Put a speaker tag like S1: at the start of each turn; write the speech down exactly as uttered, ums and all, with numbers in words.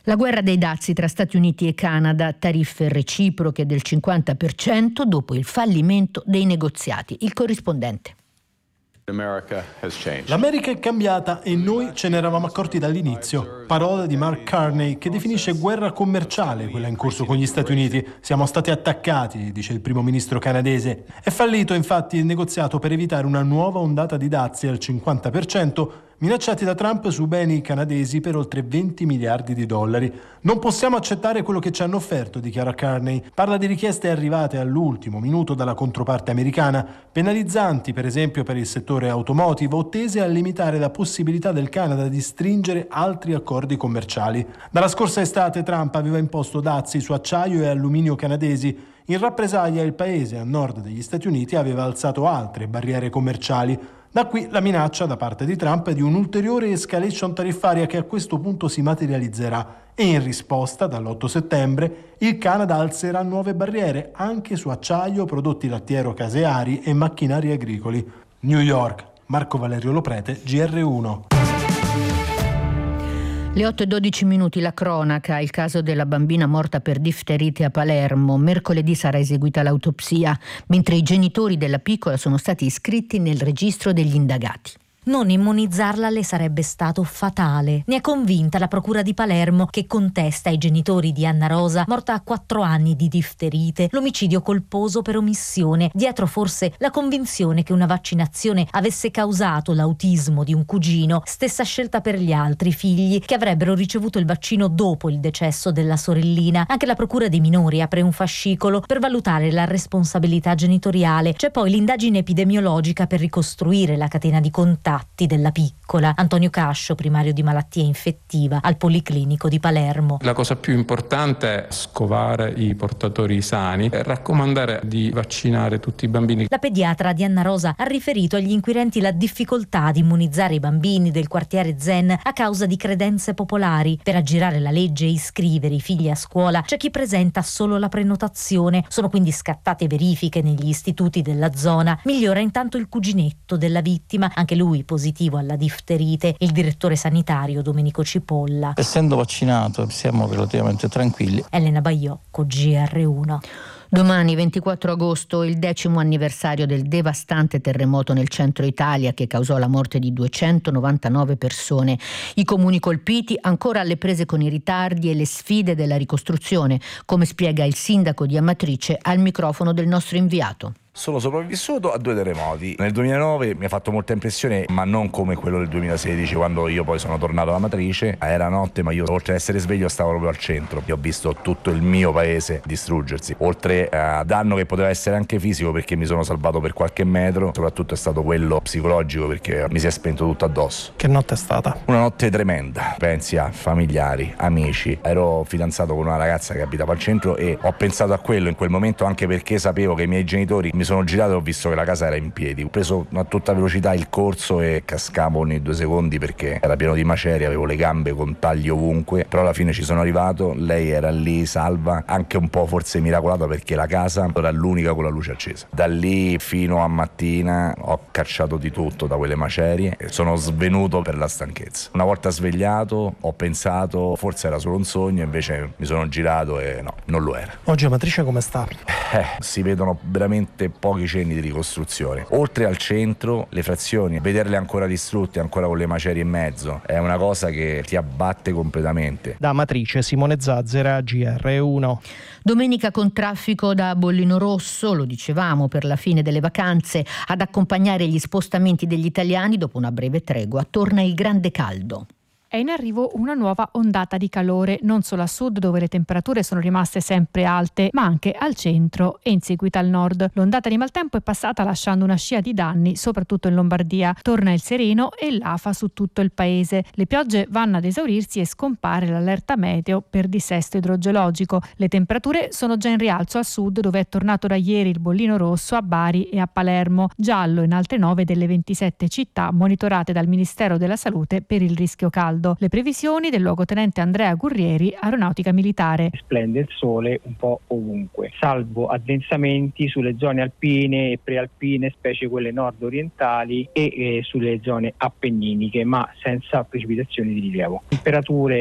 S1: La guerra dei dazi tra Stati Uniti e Canada, tariffe reciproche del cinquanta per cento dopo il fallimento dei negoziati. Il corrispondente.
S2: L'America è cambiata e noi ce ne eravamo accorti dall'inizio. Parole di Mark Carney, che definisce guerra commerciale quella in corso con gli Stati Uniti. Siamo stati attaccati, dice il primo ministro canadese. È fallito infatti il negoziato per evitare una nuova ondata di dazi al cinquanta per cento minacciati da Trump su beni canadesi per oltre venti miliardi di dollari. Non possiamo accettare quello che ci hanno offerto, dichiara Carney. Parla di richieste arrivate all'ultimo minuto dalla controparte americana, penalizzanti per esempio per il settore automotive o tese a limitare la possibilità del Canada di stringere altri accordi commerciali. Dalla scorsa estate Trump aveva imposto dazi su acciaio e alluminio canadesi. In rappresaglia il paese a nord degli Stati Uniti aveva alzato altre barriere commerciali. Da qui la minaccia da parte di Trump di un'ulteriore escalation tariffaria che a questo punto si materializzerà e in risposta dall'otto settembre il Canada alzerà nuove barriere anche su acciaio, prodotti lattiero-caseari e macchinari agricoli. New York, Marco Valerio Loprete, G R uno.
S1: Le otto e dodici minuti, la cronaca, il caso della bambina morta per difterite a Palermo. Mercoledì sarà eseguita l'autopsia, mentre i genitori della piccola sono stati iscritti nel registro degli indagati.
S3: Non immunizzarla le sarebbe stato fatale. Ne è convinta la procura di Palermo, che contesta ai genitori di Anna Rosa, morta a quattro anni di difterite, l'omicidio colposo per omissione. Dietro forse la convinzione che una vaccinazione avesse causato l'autismo di un cugino, stessa scelta per gli altri figli che avrebbero ricevuto il vaccino dopo il decesso della sorellina. Anche la procura dei minori apre un fascicolo per valutare la responsabilità genitoriale. C'è poi l'indagine epidemiologica per ricostruire la catena di contatti della piccola. Antonio Cascio, primario di malattia infettiva al Policlinico di Palermo.
S4: La cosa più importante è scovare i portatori sani e raccomandare di vaccinare tutti i bambini.
S3: La pediatra di Anna Rosa ha riferito agli inquirenti la difficoltà di immunizzare i bambini del quartiere Zen a causa di credenze popolari. Per aggirare la legge e iscrivere i figli a scuola c'è chi presenta solo la prenotazione. Sono quindi scattate verifiche negli istituti della zona. Migliora intanto il cuginetto della vittima, anche lui positivo alla difterite, il direttore sanitario Domenico Cipolla.
S5: Essendo vaccinato siamo relativamente tranquilli.
S3: Elena Baiocco, G R uno.
S1: Domani, ventiquattro agosto, il decimo anniversario del devastante terremoto nel centro Italia che causò la morte di duecentonovantanove persone. I comuni colpiti ancora alle prese con i ritardi e le sfide della ricostruzione, come spiega il sindaco di Amatrice al microfono del nostro inviato.
S6: Sono sopravvissuto a due terremoti. Nel duemilanove mi ha fatto molta impressione, ma non come quello del duemilasedici, quando io poi sono tornato alla matrice. Era notte, ma io oltre ad essere sveglio stavo proprio al centro. Io ho visto tutto il mio paese distruggersi, oltre a danno che poteva essere anche fisico, perché mi sono salvato per qualche metro. Soprattutto è stato quello psicologico, perché mi si è spento tutto addosso.
S2: Che notte è stata?
S6: Una notte tremenda. Pensi a familiari, amici. Ero fidanzato con una ragazza che abitava al centro e ho pensato a quello in quel momento, anche perché sapevo che i miei genitori mi sono girato e ho visto che la casa era in piedi. Ho preso a tutta velocità il corso e cascavo ogni due secondi perché era pieno di macerie, avevo le gambe con tagli ovunque, però alla fine ci sono arrivato. Lei era lì salva, anche un po' forse miracolata, perché la casa era l'unica con la luce accesa. Da lì fino a mattina ho cacciato di tutto da quelle macerie e sono svenuto per la stanchezza. Una volta svegliato ho pensato forse era solo un sogno, invece mi sono girato e no, non lo era.
S2: Oggi Amatrice come sta?
S6: Eh, si vedono veramente pochi cenni di ricostruzione. Oltre al centro, le frazioni, vederle ancora distrutte, ancora con le macerie in mezzo, è una cosa che ti abbatte completamente.
S2: Da Amatrice, Simone Zazzera, G R uno.
S1: Domenica con traffico da Bollino Rosso, lo dicevamo, per la fine delle vacanze. Ad accompagnare gli spostamenti degli italiani dopo una breve tregua torna il grande caldo.
S7: È in arrivo una nuova ondata di calore, non solo a sud dove le temperature sono rimaste sempre alte, ma anche al centro e in seguito al nord. L'ondata di maltempo è passata lasciando una scia di danni, soprattutto in Lombardia. Torna il sereno e l'afa su tutto il paese. Le piogge vanno ad esaurirsi e scompare l'allerta meteo per dissesto idrogeologico. Le temperature sono già in rialzo a sud dove è tornato da ieri il bollino rosso a Bari e a Palermo, giallo in altre nove delle ventisette città monitorate dal Ministero della Salute per il rischio caldo. Le previsioni del luogotenente Andrea Gurrieri, Aeronautica Militare.
S8: Splende il sole un po' ovunque, salvo addensamenti sulle zone alpine e prealpine, specie quelle nord-orientali, e eh, sulle zone appenniniche, ma senza precipitazioni di rilievo. Temperature